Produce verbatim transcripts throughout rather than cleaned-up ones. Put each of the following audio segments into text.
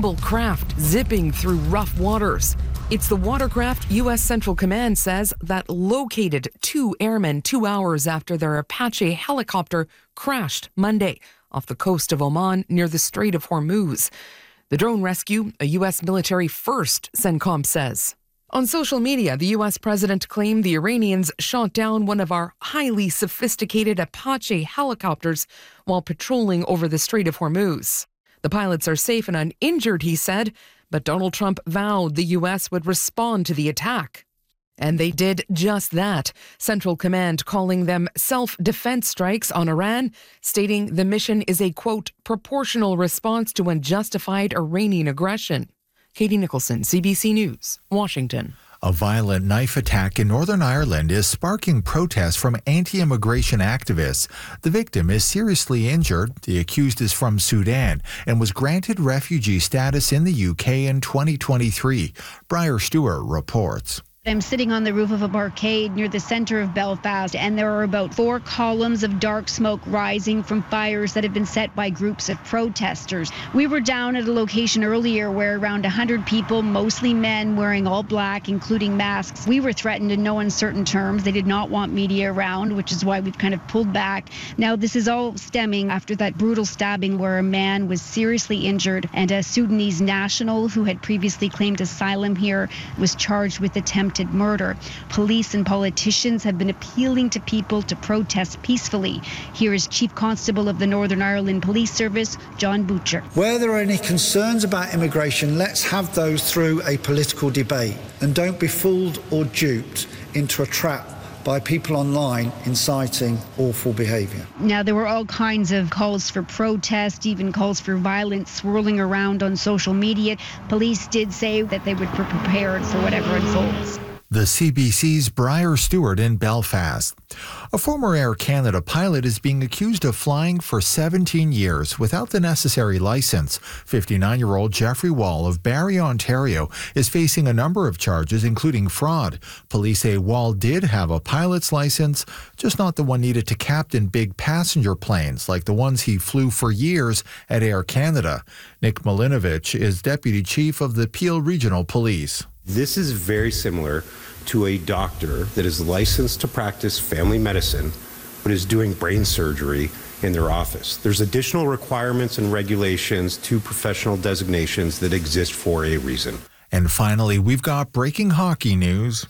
nimble craft zipping through rough waters. It's the watercraft U S Central Command says that located two airmen two hours after their Apache helicopter crashed Monday off the coast of Oman near the Strait of Hormuz. The drone rescue, a U S military first, CENTCOM says. On social media, the U S president claimed the Iranians shot down one of our highly sophisticated Apache helicopters while patrolling over the Strait of Hormuz. The pilots are safe and uninjured, he said, but Donald Trump vowed the U S would respond to the attack. And they did just that, Central Command calling them self-defense strikes on Iran, stating the mission is a, quote, proportional response to unjustified Iranian aggression. Katie Nicholson, C B C News, Washington. A violent knife attack in Northern Ireland is sparking protests from anti-immigration activists. The victim is seriously injured. The accused is from Sudan and was granted refugee status in the U K in twenty twenty-three. Briar Stewart reports. I'm sitting on the roof of a barcade near the center of Belfast, and there are about four columns of dark smoke rising from fires that have been set by groups of protesters. We were down at a location earlier where around one hundred people, mostly men, wearing all black, including masks. We were threatened in no uncertain terms. They did not want media around, which is why we've kind of pulled back. Now, this is all stemming after that brutal stabbing where a man was seriously injured, and a Sudanese national who had previously claimed asylum here was charged with attempted murder. Police and politicians have been appealing to people to protest peacefully. Here is Chief Constable of the Northern Ireland Police Service, John Butcher. Where there are any concerns about immigration, let's have those through a political debate, and don't be fooled or duped into a trap by people online inciting awful behaviour. Now, there were all kinds of calls for protest, even calls for violence swirling around on social media. Police did say that they would be prepared for whatever unfolds. The C B C's Briar Stewart in Belfast. A former Air Canada pilot is being accused of flying for seventeen years without the necessary license. fifty-nine-year-old Jeffrey Wall of Barrie, Ontario, is facing a number of charges, including fraud. Police say Wall did have a pilot's license, just not the one needed to captain big passenger planes like the ones he flew for years at Air Canada. Nick Milinovich is Deputy Chief of the Peel Regional Police. This is very similar to a doctor that is licensed to practice family medicine but is doing brain surgery in their office. There's additional requirements and regulations to professional designations that exist for a reason. And finally, we've got breaking hockey news.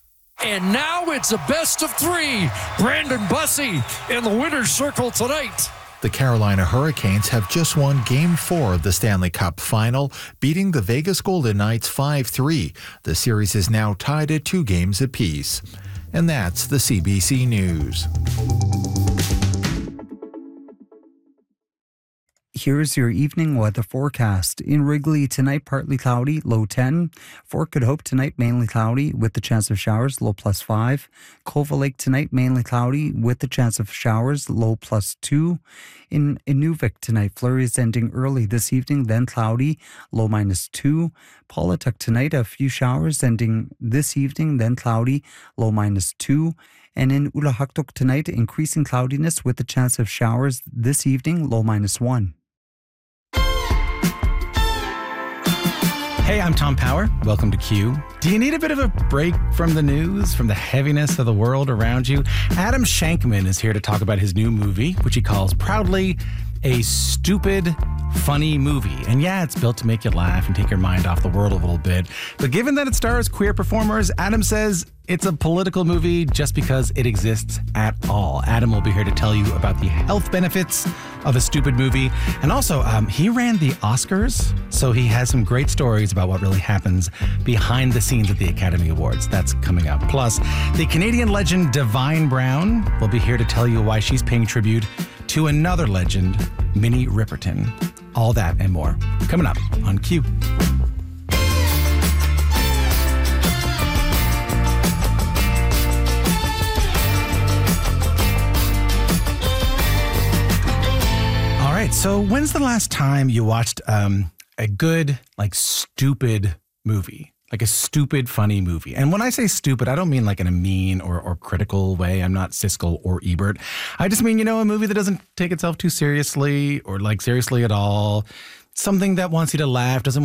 And now it's a best of three. Brandon Bussey in the winner's circle tonight. The Carolina Hurricanes have just won Game four of the Stanley Cup Final, beating the Vegas Golden Knights five three. The series is now tied at two games apiece. And that's the C B C News. Here's your evening weather forecast. In Wrigley tonight, partly cloudy, low ten. Fort Good Hope tonight, mainly cloudy with the chance of showers, low plus five. Cova Lake tonight, mainly cloudy with the chance of showers, low plus two. In Inuvik tonight, flurries ending early this evening, then cloudy, low minus two. Paulatuck tonight, a few showers ending this evening, then cloudy, low minus two. And in Ulahaktok tonight, increasing cloudiness with the chance of showers this evening, low minus one. Hey, I'm Tom Power. Welcome to Q. Do you need a bit of a break from the news, from the heaviness of the world around you? Adam Shankman is here to talk about his new movie, which he calls proudly a stupid, funny movie. And yeah, it's built to make you laugh and take your mind off the world a little bit. But given that it stars queer performers, Adam says it's a political movie just because it exists at all. Adam will be here to tell you about the health benefits of a stupid movie. And also, um, he ran the Oscars, so he has some great stories about what really happens behind the scenes at the Academy Awards. That's coming up. Plus, the Canadian legend Divine Brown will be here to tell you why she's paying tribute to another legend, Minnie Riperton. All that and more coming up on Q. All right, so when's the last time you watched um, a good, like, stupid movie? Like a stupid, funny movie. And when I say stupid, I don't mean like in a mean or, or critical way. I'm not Siskel or Ebert. I just mean, you know, a movie that doesn't take itself too seriously or like seriously at all. Something that wants you to laugh, doesn't